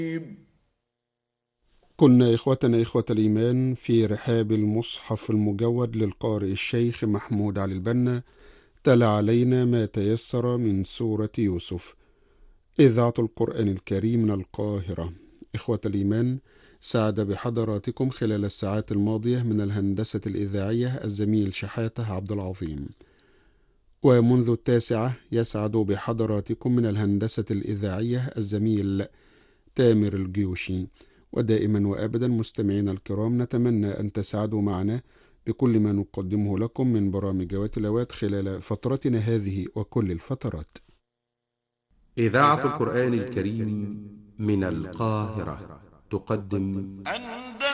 كنا إخوتنا إخوة الإيمان في رحاب المصحف المجود للقارئ الشيخ محمود علي البنا. تلا علينا ما تيسر من سورة يوسف. إذاعة القرآن الكريم من القاهرة. إخوة الإيمان، سعد بحضراتكم خلال الساعات الماضية من الهندسة الإذاعية الزميل شحاتة عبد العظيم، ومنذ 9 يسعد بحضراتكم من الهندسة الإذاعية الزميل تامر الجيوشي. ودائما وأبدا مستمعينا الكرام، نتمنى أن تسعدوا معنا بكل ما نقدمه لكم من برامج وتلاوات خلال فترتنا هذه وكل الفترات. إذاعة القرآن الكريم من القاهرة تقدم